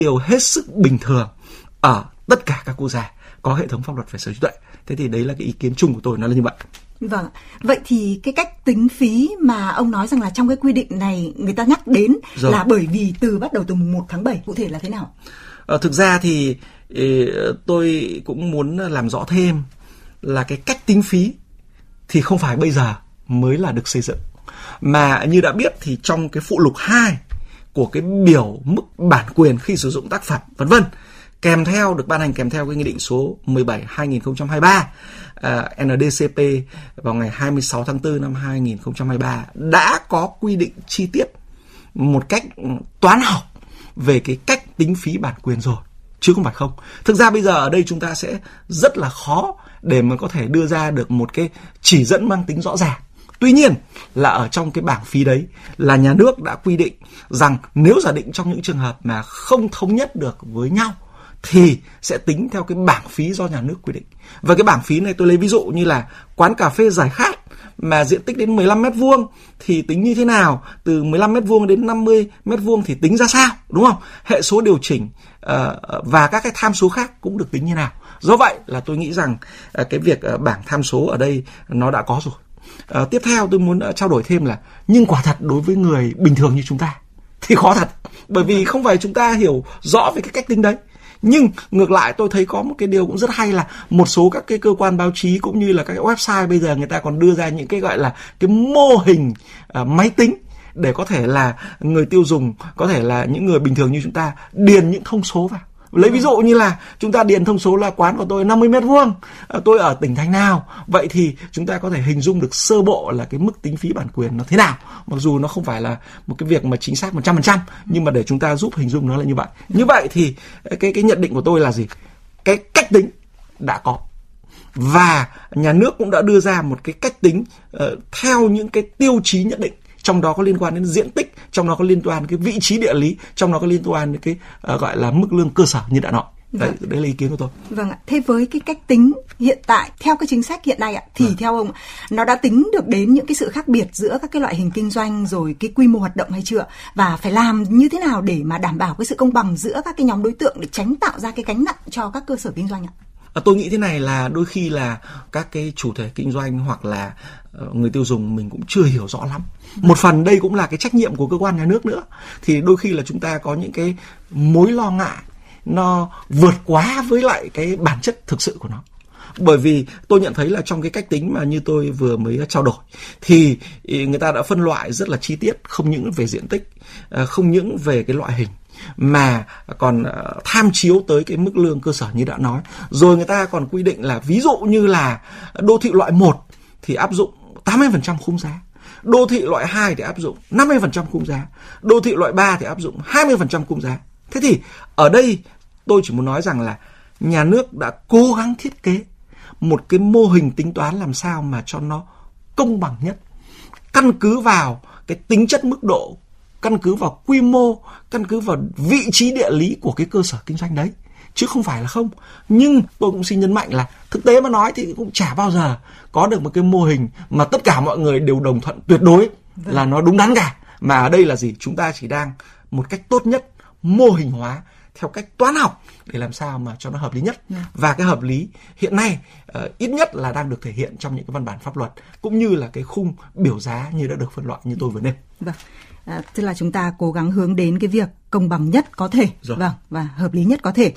điều hết sức bình thường ở tất cả các quốc gia có hệ thống pháp luật về sở hữu trí tuệ. Thế thì đấy là cái ý kiến chung của tôi, nó là như vậy. Vâng, vậy thì cái cách tính phí mà ông nói rằng là trong cái quy định này người ta nhắc đến rồi, là bởi vì bắt đầu từ mùng 1 tháng 7, cụ thể là thế nào? Thực ra thì tôi cũng muốn làm rõ thêm là cái cách tính phí thì không phải bây giờ mới là được xây dựng, mà như đã biết thì trong cái phụ lục 2 của cái biểu mức bản quyền khi sử dụng tác phẩm vân vân kèm theo, được ban hành kèm theo cái nghị định số 17/2023 NDCP vào ngày 26 tháng 4 năm 2023 đã có quy định chi tiết một cách toán học về cái cách tính phí bản quyền rồi, chứ không phải không. Thực ra bây giờ ở đây chúng ta sẽ rất là khó để mà có thể đưa ra được một cái chỉ dẫn mang tính rõ ràng. Tuy nhiên là ở trong cái bảng phí đấy là nhà nước đã quy định rằng nếu giả định trong những trường hợp mà không thống nhất được với nhau thì sẽ tính theo cái bảng phí do nhà nước quy định. Và cái bảng phí này tôi lấy ví dụ như là quán cà phê giải khát mà diện tích đến 15 m² thì tính như thế nào, từ 15 m² đến 50 m² thì tính ra sao, đúng không? Hệ số điều chỉnh và các cái tham số khác cũng được tính như nào. Do vậy là tôi nghĩ rằng cái việc bảng tham số ở đây nó đã có rồi. Tiếp theo tôi muốn trao đổi thêm là nhưng quả thật đối với người bình thường như chúng ta thì khó thật, bởi vì không phải chúng ta hiểu rõ về cái cách tính đấy. Nhưng ngược lại tôi thấy có một cái điều cũng rất hay là một số các cái cơ quan báo chí cũng như là các cái website bây giờ người ta còn đưa ra những cái gọi là cái mô hình máy tính để có thể là người tiêu dùng, có thể là những người bình thường như chúng ta điền những thông số vào. Lấy ví dụ như là chúng ta điền thông số là quán của tôi 50 m², tôi ở tỉnh thành nào, vậy thì chúng ta có thể hình dung được sơ bộ là cái mức tính phí bản quyền nó thế nào. Mặc dù nó không phải là một cái việc mà chính xác 100%, nhưng mà để chúng ta giúp hình dung nó là như vậy. Như vậy thì cái nhận định của tôi là gì? Cái cách tính đã có. Và nhà nước cũng đã đưa ra một cái cách tính theo những cái tiêu chí nhất định. Trong đó có liên quan đến diện tích, trong đó có liên quan đến cái vị trí địa lý, trong đó có liên quan đến cái gọi là mức lương cơ sở như đã nói. Đấy là ý kiến của tôi. Vâng ạ. Thế với cái cách tính hiện tại, theo cái chính sách hiện nay ạ, thì theo ông, nó đã tính được đến những cái sự khác biệt giữa các cái loại hình kinh doanh rồi cái quy mô hoạt động hay chưa? Và phải làm như thế nào để mà đảm bảo cái sự công bằng giữa các cái nhóm đối tượng để tránh tạo ra cái gánh nặng cho các cơ sở kinh doanh ạ? Tôi nghĩ thế này là đôi khi là các cái chủ thể kinh doanh hoặc là người tiêu dùng mình cũng chưa hiểu rõ lắm. Một phần đây cũng là cái trách nhiệm của cơ quan nhà nước nữa. Thì đôi khi là chúng ta có những cái mối lo ngại nó vượt quá với lại cái bản chất thực sự của nó. Bởi vì tôi nhận thấy là trong cái cách tính mà như tôi vừa mới trao đổi thì người ta đã phân loại rất là chi tiết, không những về diện tích, không những về cái loại hình, mà còn tham chiếu tới cái mức lương cơ sở như đã nói. Rồi người ta còn quy định là ví dụ như là đô thị loại 1 thì áp dụng 80% khung giá, đô thị loại 2 thì áp dụng 50% khung giá, đô thị loại 3 thì áp dụng 20% khung giá. Thế thì ở đây tôi chỉ muốn nói rằng là nhà nước đã cố gắng thiết kế một cái mô hình tính toán làm sao mà cho nó công bằng nhất, căn cứ vào cái tính chất mức độ, căn cứ vào quy mô, căn cứ vào vị trí địa lý của cái cơ sở kinh doanh đấy, chứ không phải là không. Nhưng tôi cũng xin nhấn mạnh là thực tế mà nói thì cũng chả bao giờ có được một cái mô hình mà tất cả mọi người đều đồng thuận tuyệt đối là nó đúng đắn cả. Mà ở đây là gì? Chúng ta chỉ đang một cách tốt nhất mô hình hóa theo cách toán học để làm sao mà cho nó hợp lý nhất. Và cái hợp lý hiện nay ít nhất là đang được thể hiện trong những cái văn bản pháp luật cũng như là cái khung biểu giá như đã được phân loại như tôi vừa nêu. Vâng. Tức là chúng ta cố gắng hướng đến cái việc công bằng nhất có thể. Vâng, và hợp lý nhất có thể.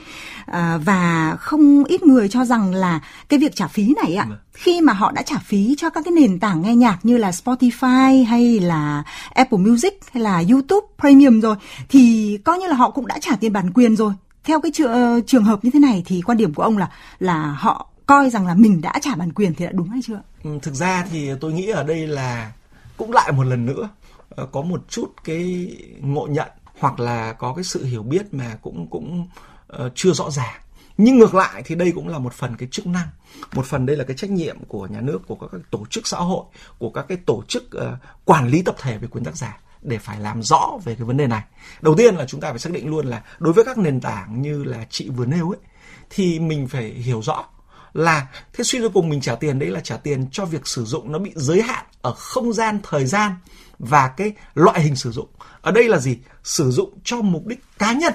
Và không ít người cho rằng là cái việc trả phí này ạ, khi mà họ đã trả phí cho các cái nền tảng nghe nhạc như là Spotify hay là Apple Music hay là YouTube Premium rồi, thì coi như là họ cũng đã trả tiền bản quyền rồi. Theo cái trường hợp như thế này thì quan điểm của ông là họ coi rằng là mình đã trả bản quyền thì đã đúng hay chưa? Thực ra thì tôi nghĩ ở đây là cũng lại một lần nữa có một chút cái ngộ nhận hoặc là có cái sự hiểu biết mà cũng chưa rõ ràng. Nhưng ngược lại thì đây cũng là một phần cái chức năng, một phần đây là cái trách nhiệm của nhà nước, của các tổ chức xã hội, của các cái tổ chức quản lý tập thể về quyền tác giả để phải làm rõ về cái vấn đề này. Đầu tiên là chúng ta phải xác định luôn là đối với các nền tảng như là chị vừa nêu ấy, thì mình phải hiểu rõ là thế suy cho cùng mình trả tiền đấy là trả tiền cho việc sử dụng nó bị giới hạn ở không gian, thời gian và cái loại hình sử dụng. Ở đây là gì? Sử dụng cho mục đích cá nhân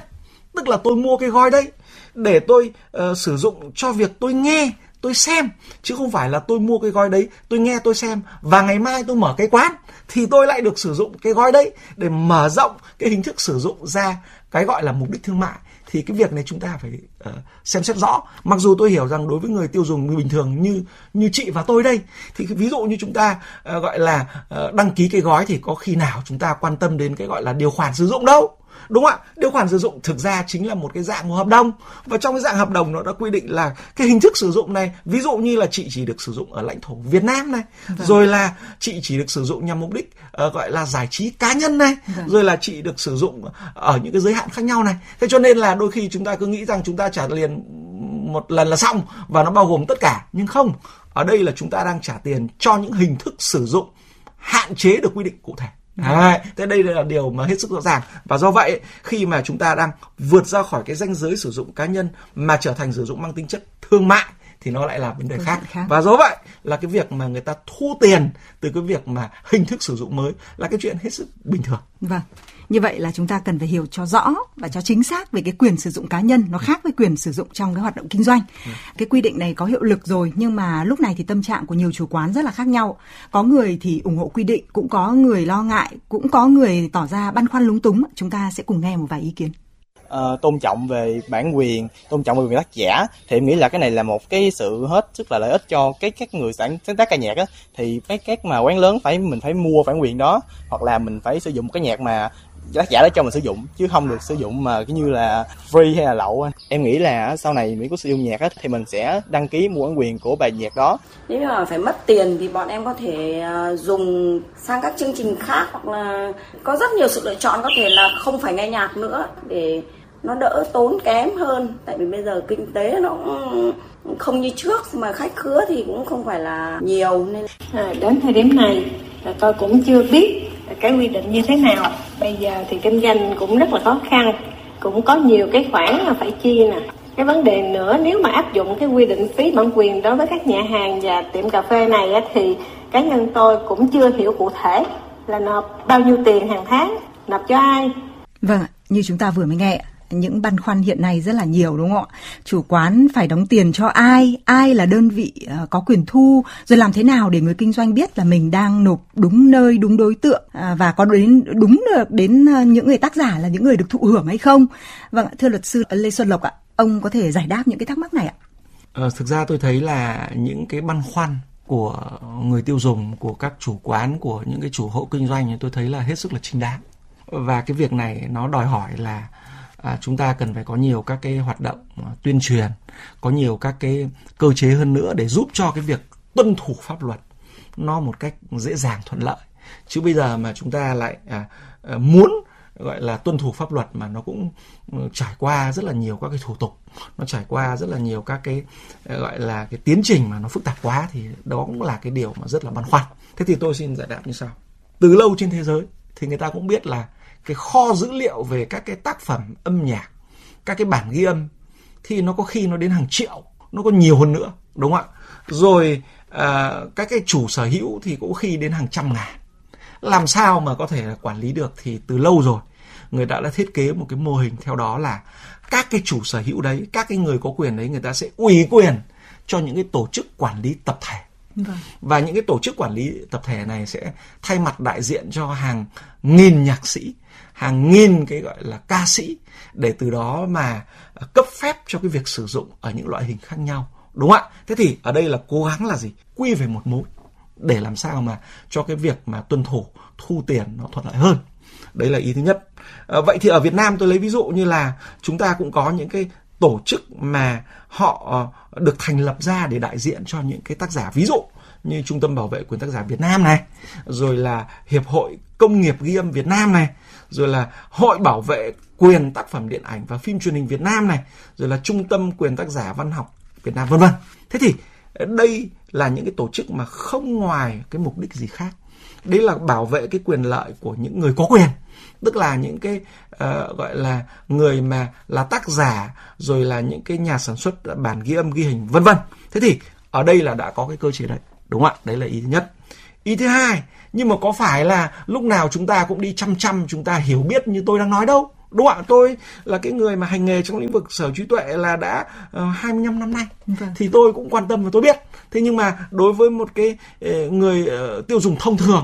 tức là tôi mua cái gói đấy để tôi sử dụng cho việc tôi nghe, tôi xem, chứ không phải là tôi mua cái gói đấy, tôi nghe, tôi xem và ngày mai tôi mở cái quán thì tôi lại được sử dụng cái gói đấy để mở rộng cái hình thức sử dụng ra cái gọi là mục đích thương mại. Thì cái việc này chúng ta phải xem xét rõ. Mặc dù tôi hiểu rằng đối với người tiêu dùng bình thường như chị và tôi đây, thì ví dụ như chúng ta gọi là đăng ký cái gói thì có khi nào chúng ta quan tâm đến cái gọi là điều khoản sử dụng đâu. Đúng không ạ? Điều khoản sử dụng thực ra chính là một cái dạng của hợp đồng, và trong cái dạng hợp đồng nó đã quy định là cái hình thức sử dụng này, ví dụ như là chị chỉ được sử dụng ở lãnh thổ Việt Nam này, rồi là chị chỉ được sử dụng nhằm mục đích gọi là giải trí cá nhân này, rồi là chị được sử dụng ở những cái giới hạn khác nhau này. Thế cho nên là đôi khi chúng ta cứ nghĩ rằng chúng ta trả liền một lần là xong và nó bao gồm tất cả, nhưng không. Ở đây là chúng ta đang trả tiền cho những hình thức sử dụng hạn chế được quy định cụ thể. Thế đây là điều mà hết sức rõ ràng, và do vậy khi mà chúng ta đang vượt ra khỏi cái ranh giới sử dụng cá nhân mà trở thành sử dụng mang tính chất thương mại thì nó lại là vấn đề khác. Và do vậy là cái việc mà người ta thu tiền từ cái việc mà hình thức sử dụng mới là cái chuyện hết sức bình thường. Vâng. Như vậy là chúng ta cần phải hiểu cho rõ và cho chính xác về cái quyền sử dụng cá nhân, nó khác với quyền sử dụng trong cái hoạt động kinh doanh. Cái quy định này có hiệu lực rồi, nhưng mà lúc này thì tâm trạng của nhiều chủ quán rất là khác nhau. Có người thì ủng hộ quy định, cũng có người lo ngại, cũng có người tỏ ra băn khoăn lúng túng. Chúng ta sẽ cùng nghe một vài ý kiến. Tôn trọng về bản quyền, tôn trọng về quyền tác giả, thì em nghĩ là cái này là một cái sự hết sức là lợi ích cho các người sáng tác ca nhạc á. Thì các mà quán lớn mình phải mua bản quyền đó, hoặc là mình phải sử dụng một cái nhạc mà tác giả đã cho mình sử dụng, chứ không được sử dụng mà cái như là free hay là lậu. Em nghĩ là sau này mình có sử dụng nhạc á, thì mình sẽ đăng ký mua bản quyền của bài nhạc đó. Nếu mà phải mất tiền thì bọn em có thể dùng sang các chương trình khác, hoặc là có rất nhiều sự lựa chọn, có thể là không phải nghe nhạc nữa để nó đỡ tốn kém hơn. Tại vì bây giờ kinh tế nó cũng không như trước, mà khách khứa thì cũng không phải là nhiều, nên đến thời điểm này tôi cũng chưa biết cái quy định như thế nào. Bây giờ thì kinh doanh cũng rất là khó khăn, cũng có nhiều cái khoản mà phải chi nè. Cái vấn đề nữa, nếu mà áp dụng cái quy định phí bản quyền đối với các nhà hàng và tiệm cà phê này thì cá nhân tôi cũng chưa hiểu cụ thể là nộp bao nhiêu tiền hàng tháng, nộp cho ai. Vâng, như chúng ta vừa mới nghe, những băn khoăn hiện nay rất là nhiều, đúng không ạ? Chủ quán phải đóng tiền cho ai là đơn vị có quyền thu, rồi làm thế nào để người kinh doanh biết là mình đang nộp đúng nơi, đúng đối tượng, và có đúng được đến những người tác giả là những người được thụ hưởng hay không. Vâng, thưa luật sư Lê Xuân Lộc ạ, ông có thể giải đáp những cái thắc mắc này ạ? Thực ra tôi thấy là những cái băn khoăn của người tiêu dùng, của các chủ quán, của những cái chủ hộ kinh doanh thì tôi thấy là hết sức là chính đáng. Và cái việc này nó đòi hỏi là chúng ta cần phải có nhiều các cái hoạt động tuyên truyền, có nhiều các cái cơ chế hơn nữa để giúp cho cái việc tuân thủ pháp luật nó một cách dễ dàng, thuận lợi. Chứ bây giờ mà chúng ta lại muốn gọi là tuân thủ pháp luật mà nó cũng trải qua rất là nhiều các cái thủ tục, nó trải qua rất là nhiều các cái gọi là cái tiến trình mà nó phức tạp quá, thì đó cũng là cái điều mà rất là băn khoăn. Thế thì tôi xin giải đáp như sau. Từ lâu trên thế giới thì người ta cũng biết là cái kho dữ liệu về các cái tác phẩm âm nhạc, các cái bản ghi âm thì nó có khi nó đến hàng triệu, nó có nhiều hơn nữa, đúng không ạ? Rồi các cái chủ sở hữu thì cũng khi đến hàng trăm ngàn. Làm sao mà có thể là quản lý được thì từ lâu rồi người ta đã thiết kế một cái mô hình theo đó là các cái chủ sở hữu đấy, các cái người có quyền đấy, người ta sẽ ủy quyền cho những cái tổ chức quản lý tập thể. Và những cái tổ chức quản lý tập thể này sẽ thay mặt đại diện cho hàng nghìn nhạc sĩ, hàng nghìn cái gọi là ca sĩ, để từ đó mà cấp phép cho cái việc sử dụng ở những loại hình khác nhau, đúng không ạ? Thế thì ở đây là cố gắng là gì? Quy về một mối để làm sao mà cho cái việc mà tuân thủ, thu tiền nó thuận lợi hơn. Đấy là ý thứ nhất. Vậy thì ở Việt Nam tôi lấy ví dụ như là chúng ta cũng có những cái tổ chức mà họ được thành lập ra để đại diện cho những cái tác giả, ví dụ như Trung tâm Bảo vệ quyền tác giả Việt Nam này, rồi là Hiệp hội Công nghiệp Ghi âm Việt Nam này, rồi là Hội Bảo vệ quyền tác phẩm điện ảnh và phim truyền hình Việt Nam này, rồi là Trung tâm Quyền tác giả Văn học Việt Nam, vân vân. Thế thì đây là những cái tổ chức mà không ngoài cái mục đích gì khác. Đấy là bảo vệ cái quyền lợi của những người có quyền, tức là những cái gọi là người mà là tác giả, rồi là những cái nhà sản xuất bản ghi âm, ghi hình, vân vân. Thế thì ở đây là đã có cái cơ chế đấy, đúng không ạ? Đấy là ý thứ nhất. Ý thứ hai, nhưng mà có phải là lúc nào chúng ta cũng đi chăm chúng ta hiểu biết như tôi đang nói đâu, Đúng không ạ? Tôi là cái người mà hành nghề trong lĩnh vực sở hữu trí tuệ là đã 25 năm nay. Thì tôi cũng quan tâm và tôi biết. Thế nhưng mà đối với một cái người tiêu dùng thông thường